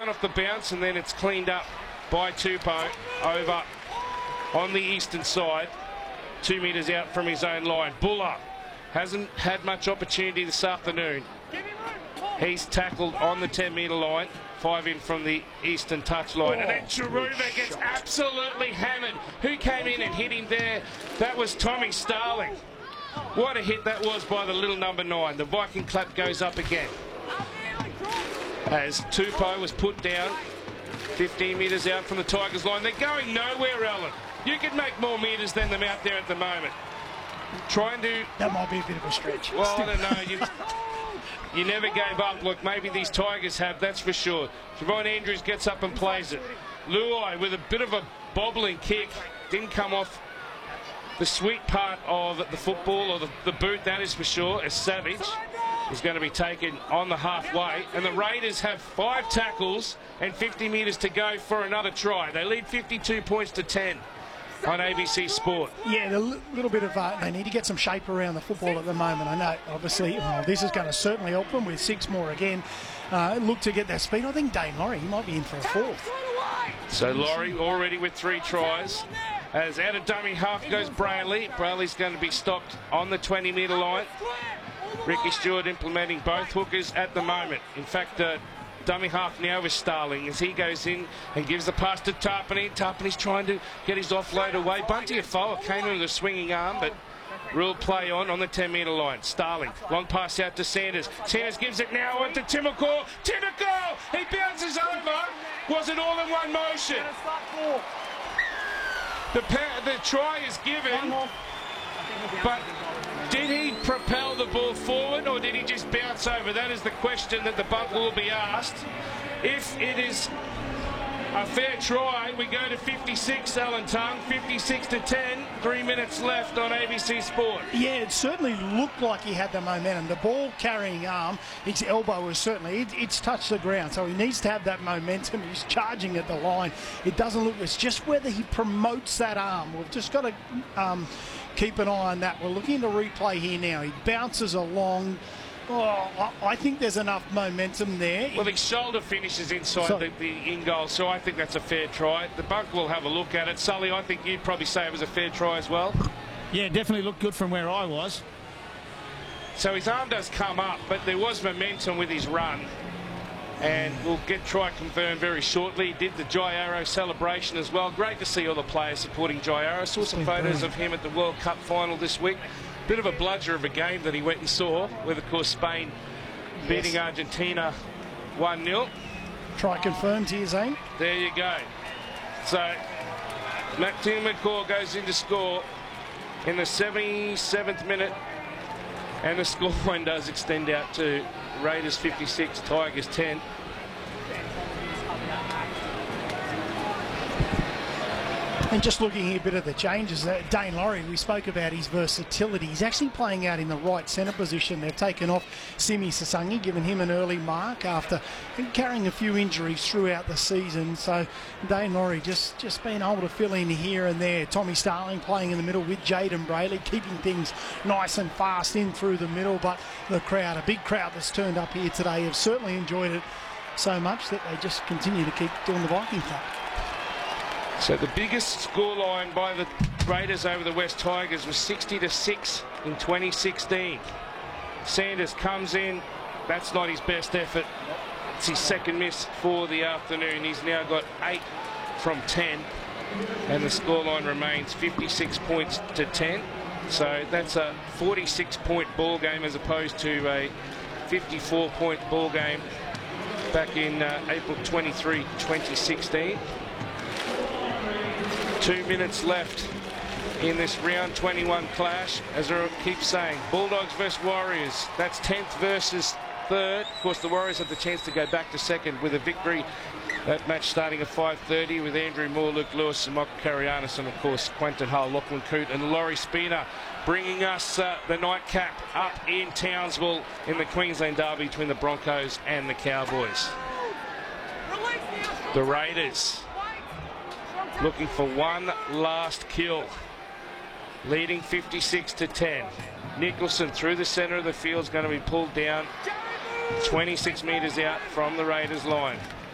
coming off the bounce, and then it's cleaned up by Tupou over on the eastern side, 2 metres out from his own line. Buller hasn't had much opportunity this afternoon. He's tackled on the 10-metre line, 5 in from the eastern touch line. And then Chiruva gets absolutely hammered. Who came in and hit him there? That was Tommy Starling. What a hit that was by the little number 9. The Viking clap goes up again, as Tupou was put down 15 metres out from the Tigers line. They're going nowhere, Alan. You could make more metres than them out there at the moment. Trying to... That might be a bit of a stretch. Well, I don't know. You never gave up. Look, maybe these Tigers have, that's for sure. Javon Andrews gets up and plays it. Luai with a bit of a bobbling kick. Didn't come off the sweet part of the football, or the boot, that is for sure, as Savage is going to be taken on the halfway. And the Raiders have 5 tackles and 50 metres to go for another try. They lead 52 points to 10 on ABC Sport. Yeah, a little bit of they need to get some shape around the football at the moment. I know, obviously, this is going to certainly help them with 6 more again. Look to get that speed. I think Dane Laurie, he might be in for a 4th. So Laurie already with 3 tries. As out of dummy half goes Brayley. Brayley's going to be stopped on the 20-metre line. Ricky Stewart implementing both hookers at the moment. In fact, dummy half now with Starling as he goes in and gives the pass to Tarpany. Tarpany's trying to get his offload away. Bunty Afoa came in with a swinging arm, but rule play on the 10-metre line. Starling, long pass out to Sanders. Sanders gives it now on to Timokor. Timokor! He bounces over. Was it all in one motion? The try is given, but did he propel the ball forward or did he just bounce over? That is the question that the bumper will be asked. If it is a fair try, we go to 56, Alan Tongue, 56 to 10, 3 minutes left on ABC Sport. Yeah, it certainly looked like he had the momentum. The ball carrying arm, his elbow was certainly, it's touched the ground, so he needs to have that momentum. He's charging at the line. It doesn't look, it's just whether he promotes that arm. We've just got to keep an eye on that. We're looking at a replay here now. He bounces along. Oh, I think there's enough momentum there. Well, his shoulder finishes inside the in-goal, so I think that's a fair try. The bunk will have a look at it. Sully, I think you'd probably say it was a fair try as well. Yeah, definitely looked good from where I was. So his arm does come up, but there was momentum with his run. And we'll get try confirmed very shortly. He did the Jai Arrow celebration as well. Great to see all the players supporting Jai Arrow. Saw some photos of him at the World Cup final this week. Bit of a bludger of a game that he went and saw, with, of course, Spain beating Argentina 1-0. Try confirmed here, Zane. There you go. So, Timokor goes in to score in the 77th minute, and the scoreline does extend out to Raiders 56, Tigers 10. And just looking here a bit of the changes, Dane Laurie, we spoke about his versatility. He's actually playing out in the right centre position. They've taken off Simi Sasangi, given him an early mark after carrying a few injuries throughout the season. So Dane Laurie just being able to fill in here and there. Tommy Starling playing in the middle with Jaden Brayley, keeping things nice and fast in through the middle. But the crowd, a big crowd that's turned up here today, have certainly enjoyed it so much that they just continue to keep doing the Viking club. So the biggest scoreline by the Raiders over the West Tigers was 60-6 in 2016. Sanders comes in. That's not his best effort. It's his second miss for the afternoon. He's now got 8 from 10. And the scoreline remains 56 points to 10. So that's a 46-point ball game as opposed to a 54-point ball game back in April 23, 2016. 2 minutes left in this round 21 clash. As I keep saying, Bulldogs versus Warriors. That's 10th versus 3rd. Of course, the Warriors have the chance to go back to 2nd with a victory. That match starting at 5:30 with Andrew Moore, Luke Lewis and Michael Karianis, and of course Quentin Hull, Lachlan Coote and Laurie Spina, bringing us the nightcap up in Townsville in the Queensland Derby between the Broncos and the Cowboys. The Raiders looking for one last kill, leading 56 to 10. Nicholson through the centre of the field is going to be pulled down 26 metres out from the Raiders line.